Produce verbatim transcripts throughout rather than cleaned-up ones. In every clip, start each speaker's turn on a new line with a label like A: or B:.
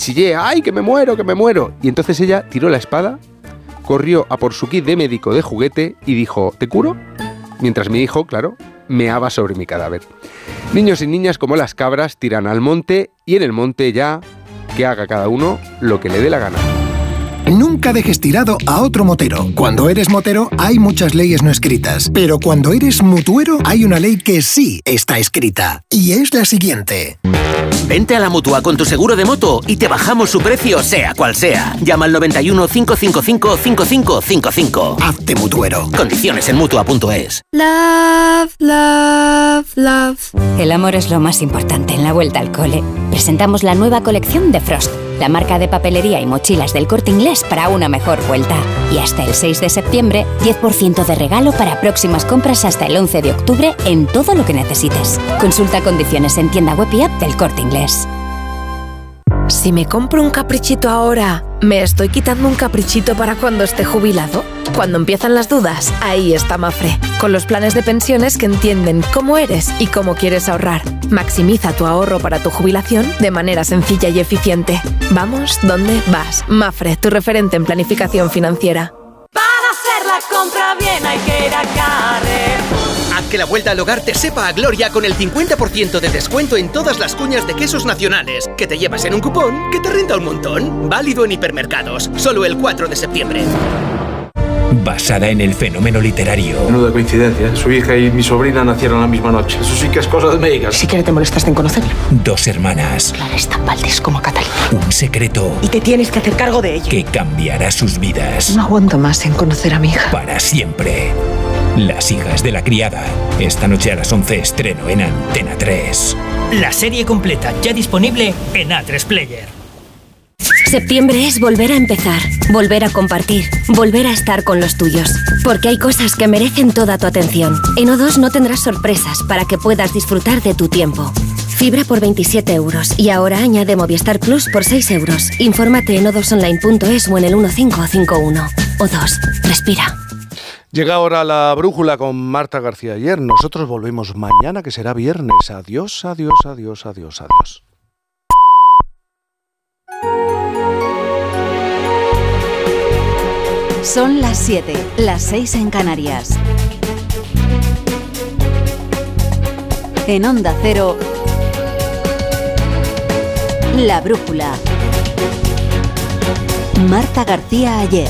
A: chillé, ¡ay, que me muero, que me muero! Y entonces ella tiró la espada, corrió a por su kit de médico de juguete y dijo, ¿te curo? Mientras mi hijo, claro, meaba sobre mi cadáver. Niños y niñas como las cabras tiran al monte y en el monte ya que haga cada uno lo que le dé la gana.
B: Nunca dejes tirado a otro motero. Cuando eres motero hay muchas leyes no escritas, pero cuando eres mutuero hay una ley que sí está escrita. Y es la siguiente.
C: Vente a la Mutua con tu seguro de moto y te bajamos su precio sea cual sea. Llama al noventa y uno, cinco cinco cinco, cinco cinco cinco cinco.
B: Hazte mutuero.
C: Condiciones en Mutua punto es.
D: Love, love, love. El amor es lo más importante en la vuelta al cole. Presentamos la nueva colección de Frost, la marca de papelería y mochilas del Corte Inglés para una mejor vuelta. Y hasta el seis de septiembre, diez por ciento de regalo para próximas compras hasta el once de octubre en todo lo que necesites. Consulta condiciones en tienda web y app del Corte Inglés.
E: Si me compro un caprichito ahora, ¿me estoy quitando un caprichito para cuando esté jubilado? Cuando empiezan las dudas, ahí está Mafre, con los planes de pensiones que entienden cómo eres y cómo quieres ahorrar. Maximiza tu ahorro para tu jubilación de manera sencilla y eficiente. Vamos, ¿dónde vas? Mafre, tu referente en planificación financiera.
F: Para hacer la compra bien hay que ir a Carrefour.
G: Haz que la vuelta al hogar te sepa a gloria con el cincuenta por ciento de descuento en todas las cuñas de quesos nacionales, que te llevas en un cupón que te renta un montón. Válido en hipermercados, solo el cuatro de septiembre.
H: Basada en el fenómeno literario.
I: Menuda coincidencia, su hija y mi sobrina nacieron la misma noche. Eso sí que es cosa de médicas.
J: Si siquiera te molestaste en conocerla.
H: Dos hermanas.
J: Clara es tan Valdés como Catalina.
H: Un secreto.
J: Y te tienes que hacer cargo de ella.
H: Que cambiará sus vidas.
J: No aguanto más en conocer a mi hija.
H: Para siempre. Las hijas de la criada. Esta noche a las once estreno en Antena tres.
K: La serie completa ya disponible en A tres Player.
D: Septiembre es volver a empezar, volver a compartir, volver a estar con los tuyos. Porque hay cosas que merecen toda tu atención. En O dos no tendrás sorpresas para que puedas disfrutar de tu tiempo. Fibra por veintisiete euros y ahora añade Movistar Plus por seis euros. Infórmate en o dos online punto es o en el uno cinco cinco uno. O dos, respira.
L: Llega ahora la brújula con Marta García Ayer. Nosotros volvemos mañana, que será viernes. Adiós, adiós, adiós, adiós, adiós.
M: Son las siete, las seis en Canarias. En Onda Cero, La Brújula. Marta García Ayer.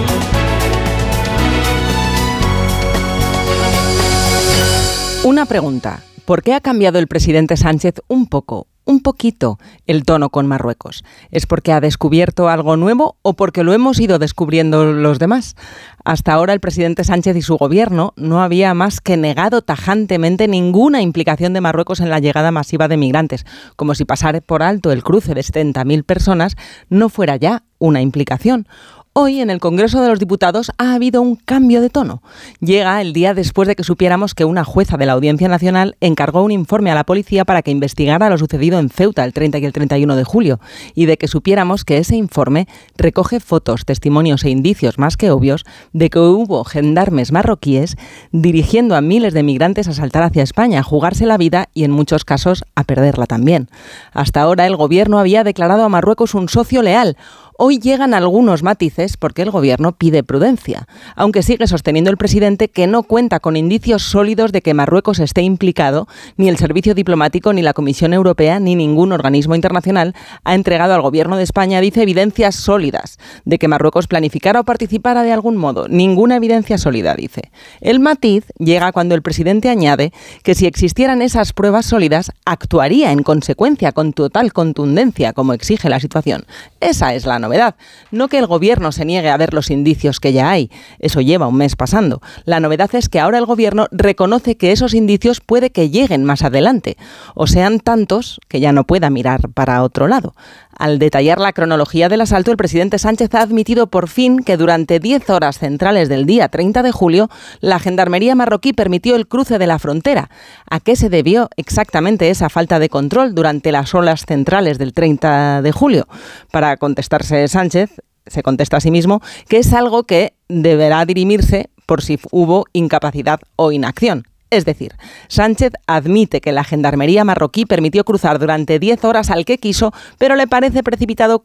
N: Una pregunta. ¿Por qué ha cambiado el presidente Sánchez un poco, un poquito, el tono con Marruecos? ¿Es porque ha descubierto algo nuevo o porque lo hemos ido descubriendo los demás? Hasta ahora el presidente Sánchez y su gobierno no había más que negado tajantemente ninguna implicación de Marruecos en la llegada masiva de migrantes, como si pasar por alto el cruce de setenta mil personas no fuera ya una implicación. Hoy, en el Congreso de los Diputados, ha habido un cambio de tono. Llega el día después de que supiéramos que una jueza de la Audiencia Nacional encargó un informe a la policía para que investigara lo sucedido en Ceuta el treinta y el treinta y uno de julio, y de que supiéramos que ese informe recoge fotos, testimonios e indicios más que obvios de que hubo gendarmes marroquíes dirigiendo a miles de migrantes a saltar hacia España, a jugarse la vida y, en muchos casos, a perderla también. Hasta ahora, el Gobierno había declarado a Marruecos un socio leal. Hoy llegan algunos matices porque el Gobierno pide prudencia, aunque sigue sosteniendo el presidente que no cuenta con indicios sólidos de que Marruecos esté implicado, ni el Servicio Diplomático, ni la Comisión Europea, ni ningún organismo internacional ha entregado al Gobierno de España, dice, evidencias sólidas de que Marruecos planificara o participara de algún modo. Ninguna evidencia sólida, dice. El matiz llega cuando el presidente añade que si existieran esas pruebas sólidas, actuaría en consecuencia con total contundencia, como exige la situación. Esa es la novedad. No que el Gobierno se niegue a ver los indicios que ya hay. Eso lleva un mes pasando. La novedad es que ahora el Gobierno reconoce que esos indicios puede que lleguen más adelante, o sean tantos que ya no pueda mirar para otro lado. Al detallar la cronología del asalto, el presidente Sánchez ha admitido por fin que durante diez horas centrales del día treinta de julio, la Gendarmería marroquí permitió el cruce de la frontera. ¿A qué se debió exactamente esa falta de control durante las horas centrales del treinta de julio? Para contestarse Sánchez, se contesta a sí mismo que es algo que deberá dirimirse por si hubo incapacidad o inacción. Es decir, Sánchez admite que la Gendarmería marroquí permitió cruzar durante diez horas al que quiso, pero le parece precipitado